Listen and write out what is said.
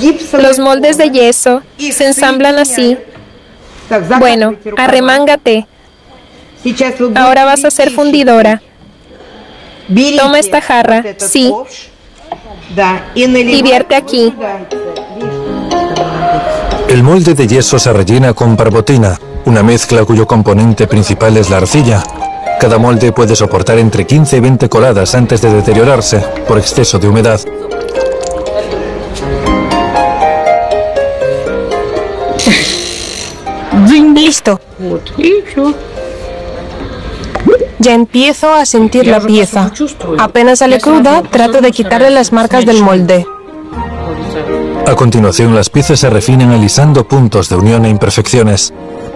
Los moldes de yeso se ensamblan así. Bueno, arremángate. Ahora vas a ser fundidora. Toma esta jarra, sí, y vierte aquí. El molde de yeso se rellena con barbotina, una mezcla cuyo componente principal es la arcilla. Cada molde puede soportar entre 15 y 20 coladas antes de deteriorarse por exceso de humedad. Listo. Ya empiezo a sentir la pieza. Apenas sale cruda, trato de quitarle las marcas del molde. A continuación, las piezas se refinan alisando puntos de unión e imperfecciones.